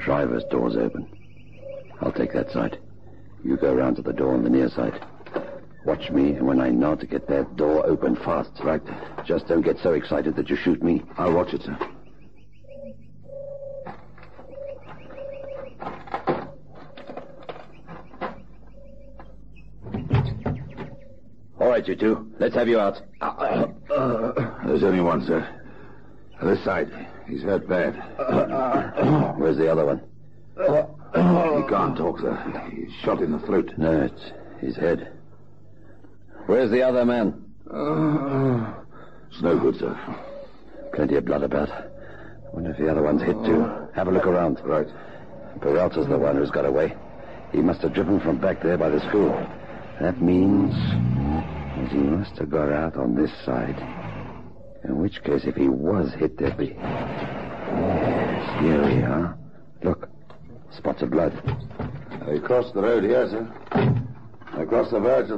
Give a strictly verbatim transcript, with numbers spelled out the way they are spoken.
driver's door's open. I'll take that side. You go around to the door on the near side. Watch me, and when I nod to get that door open fast. Right. Just don't get so excited that you shoot me. I'll watch it, sir. All right, you two. Let's have you out. Uh, uh, there's only one, sir. This side. He's hurt bad. Uh, where's the other one? He can't talk, sir. He's shot in the throat. No, it's his head. Where's the other man? Uh, it's no good, sir. Plenty of blood about. Wonder if the other one's hit, too. Have a look around. Right. Peralta's the one who's got away. He must have driven from back there by the school. That means that he must have got out on this side. In which case, if he was hit, there'd be... Yes, here we are. Look, spots of blood. They crossed the road here, sir. They crossed the verge of